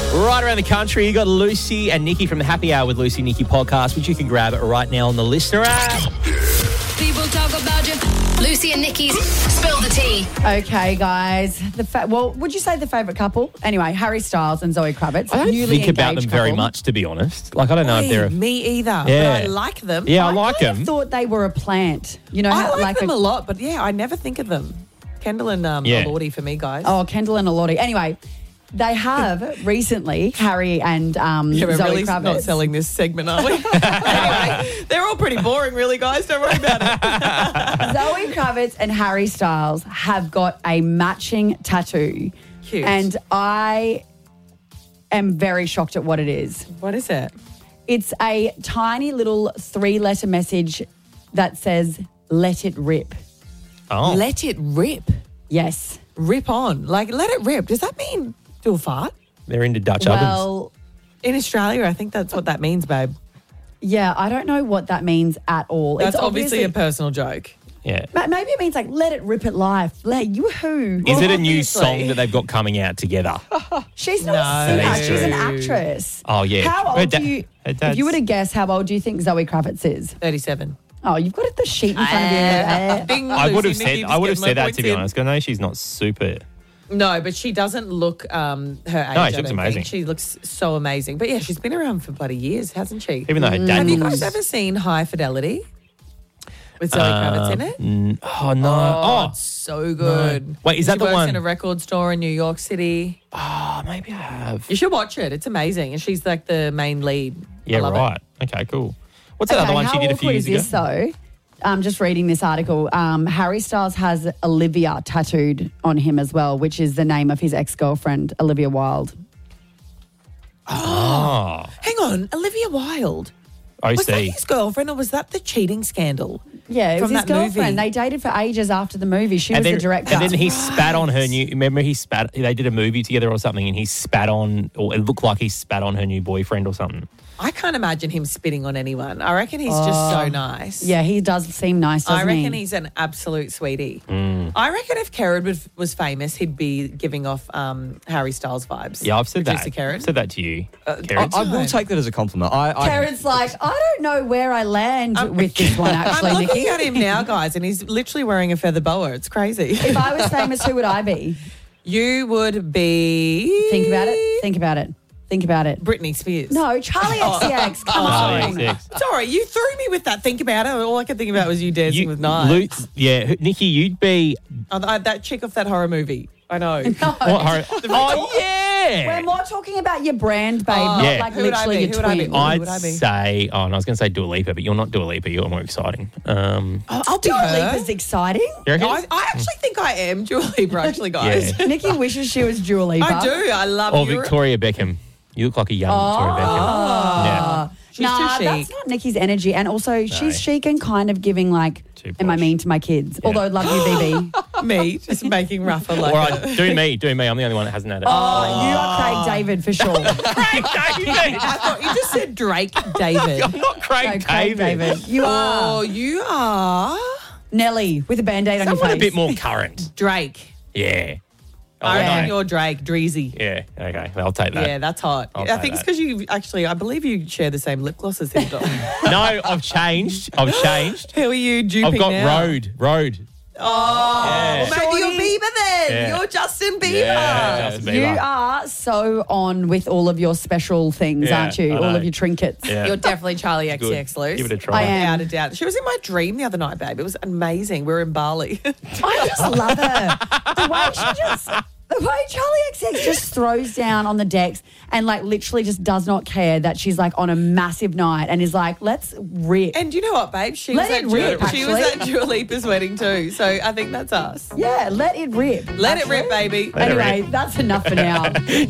Right around the country, you got Lucy and Nikki from the Happy Hour with Lucy Nikki podcast, which you can grab right now on the Listener app. People talk about you. Lucy and Nikki's Spill the Tea. Okay, guys. Would you say the favourite couple? Anyway, Harry Styles and Zoe Kravitz. I don't newly think about them engaged very couple. much, to be honest. Like, I don't know if they're... Me either. Yeah. But I like them. Yeah, I like I them. thought they were a plant. You know, I how, like them a lot, but yeah, I never think of them. Kendall and Yeah. Lordy for me, guys. Oh, Kendall and Elodie. Anyway, they have recently, Harry and yeah, we're Zoe really Kravitz. not selling this segment, are we? Anyway, they're all pretty boring, really, guys. Don't worry about it. Zoe Kravitz and Harry Styles have got a matching tattoo. Cute. And I am very shocked at what it is. What is it? It's a tiny little 3-letter message that says, "Let it rip." Oh. Let it rip. Yes. Rip on. Like, let it rip. Does that mean do a fart? They're into Dutch ovens. Well, In Australia, I think that's what that means, babe. yeah, I don't know what that means at all. That's It's obviously a personal joke. Yeah. Maybe it means like, let it rip at life. Yoo-hoo. Is it a new obviously. song that they've got coming out together? She's not a singer. No. She's an actress. Oh, yeah. How Her old da- do you... her If dad's- you were to guess, how old do you think Zoe Kravitz is? 37. Oh, you've got the sheet in front of you. Bing, I would have Lucy, Nikki, said, just getting my said that, points to be in. honest. 'Cause I know she's not super... No, but she doesn't look her age. No, she I looks don't amazing. think. She looks so amazing. But yeah, she's been around for bloody years, hasn't she? Even though her dad Have you looks... guys ever seen High Fidelity with Zoe Kravitz in it? Oh, no. Oh, Oh, it's so good. Wait, is that she the works one- in a record store in New York City. maybe I have. You should watch it. It's amazing. And she's like the main lead. Yeah, I love right. Okay, cool. What's that other one she did a few years How awkward is ago? this, though? Just reading this article, Harry Styles has Olivia tattooed on him as well, which is the name of his ex-girlfriend, Olivia Wilde. Oh, Hang on, Olivia Wilde. Was that OC. his girlfriend or was that the cheating scandal? Yeah, it was From his that movie. girlfriend. They dated for ages after the movie. She was the director. And then he spat on her new... Remember they did a movie together or something and he spat on... Or it looked like he spat on her new boyfriend or something. I can't imagine him spitting on anyone. I reckon he's just so nice. Yeah, he does seem nice, doesn't I reckon he? he's an absolute sweetie. I reckon if Kerrod was famous, he'd be giving off Harry Styles vibes. Yeah, I've said Producer that. Kerrod. I've said that to you, I Kerrod. will take that as a compliment. Karen's like, I don't know where I land with this one, actually, I'm Nikki. looking at him now, guys, and he's literally wearing a feather boa. It's crazy. If I was famous, who would I be? You would be... Think about it. Think about it. Think about it. Britney Spears. No, Charlie XCX. Come on. XCX. Sorry, you threw me with that. Think about it. All I could think about was you dancing with knives. Yeah, Nikki, you'd be... Oh, that chick off that horror movie. I know. What, horror? Oh, yeah! We're more talking about your brand, babe, not Yeah. like Who would I literally be? your Who would I be? twin. Who I'd would I be? say... Oh, and I was going to say Dua Lipa, but you're not Dua Lipa. You're more exciting. I'll be Dua her. Lipa's exciting. You reckon? I actually think I am Dua Lipa, actually, guys. Yeah. Nikki wishes she was Dua Lipa. I do. I love Or Europe. Victoria Beckham. You look like a young Victoria Beckham. Yeah. She's nah, too chic. that's not Nikki's energy. And also, she's chic and kind of giving like, Too am I posh. mean to my kids? Although, love you, VB. Me, just making Rafa like All right, do me. I'm the only one that hasn't had it. Oh, you are Craig David for sure. Craig David! I thought you just said Drake David. I'm not Craig No, Craig David. David. You Oh, are you are Nelly with a Band-Aid on your Someone face. a bit more current. Drake. Yeah. I reckon no. you're Drake, Dreezy. Yeah, okay. I'll take that. Yeah, that's hot. I'll I take think it's that. because I believe you share the same lip gloss as him, Dom. No, I've changed. Who are you duping I've got now? Road. Oh, Yeah. maybe you're Bieber then. Yeah. You're Justin Bieber. Yeah, Justin You Bieber. are so on with all of your special things, Yeah, aren't you? I All know. of your trinkets. Yeah. You're definitely Charlie Good. XCX, Luce. Give it a try. I am. Without a doubt. She was in my dream the other night, babe. It was amazing. We were in Bali. I just love her. The way Charlie XX just throws down on the decks and like literally just does not care that she's like on a massive night and is like, let's rip. And you know what, babe? She Let was it rip, she was at Dua Lipa's wedding too. So I think that's us. Yeah, let it rip. Let it rip, baby. Let it Anyway, rip. that's enough for now.